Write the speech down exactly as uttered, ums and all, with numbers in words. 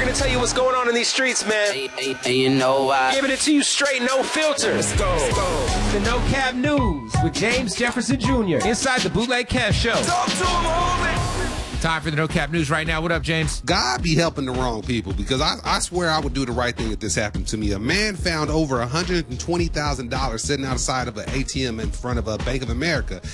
to tell you what's going on in these streets, man. Hey, hey, hey, you know why? Giving it to you straight, no filter. Let's go. Let's go. The No Cap News with James Jefferson Junior inside the Bootleg Kev Show. Talk to him, homie. Time for the No Cap News right now. What up, James? God be helping the wrong people, because I, I swear I would do the right thing if this happened to me. A man found over one hundred twenty thousand dollars sitting outside of an A T M in front of a Bank of America.